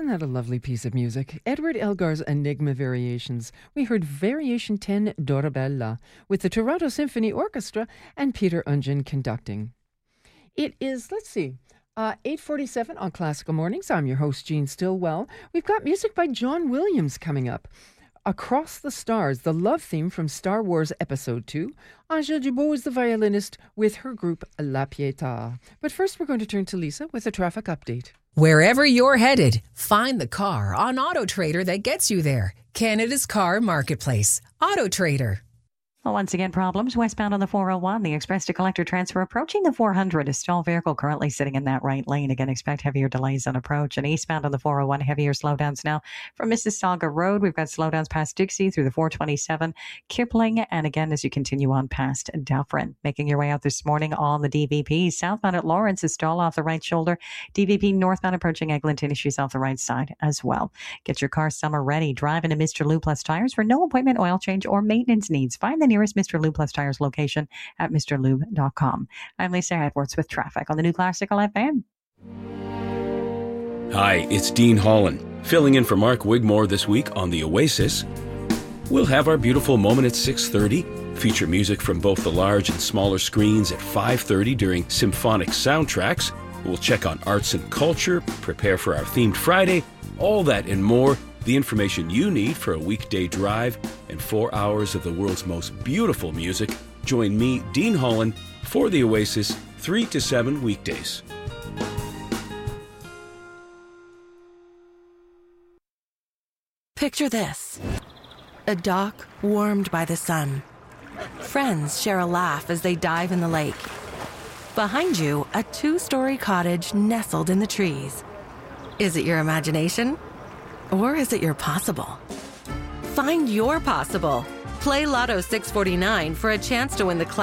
that a lovely piece of music? Edward Elgar's Enigma Variations. We heard Variation 10 Dorabella with the Toronto Symphony Orchestra and Peter Ungen conducting. It is, 8:47 on Classical Mornings. I'm your host, Jean Stillwell. We've got music by John Williams coming up. Across the Stars, the love theme from Star Wars Episode 2. Angèle Dubois is the violinist with her group La Pietà. But first, we're going to turn to Lisa with a traffic update. Wherever you're headed, find the car on AutoTrader that gets you there. Canada's car marketplace. AutoTrader. Well, once again, problems westbound on the 401, the express to collector transfer approaching the 400. A stalled vehicle currently sitting in that right lane. Again, expect heavier delays on approach. And eastbound on the 401, heavier slowdowns now from Mississauga Road. We've got slowdowns past Dixie through the 427, Kipling, and again as you continue on past Dufferin. Making your way out this morning on the DVP. Southbound at Lawrence is stall off the right shoulder. DVP northbound approaching Eglinton, issues off the right side as well. Get your car summer ready. Drive into Mr. Lou Plus Tires for no appointment oil change or maintenance needs. Find the nearest Mr. Lube Plus Tires location at mrlube.com. I'm Lisa Edwards with traffic on the new Classical FM. Hi, it's Dean Holland, filling in for Mark Wigmore this week on The Oasis. We'll have our beautiful moment at 6:30, feature music from both the large and smaller screens at 5:30 during symphonic soundtracks. We'll check on arts and culture, prepare for our themed Friday, all that and more. The information you need for a weekday drive and 4 hours of the world's most beautiful music. Join me, Dean Holland, for The Oasis, 3 to 7 weekdays. Picture this. A dock warmed by the sun. Friends share a laugh as they dive in the lake. Behind you, a 2-story cottage nestled in the trees. Is it your imagination? Or is it your possible? Find your possible. Play Lotto 649 for a chance to win the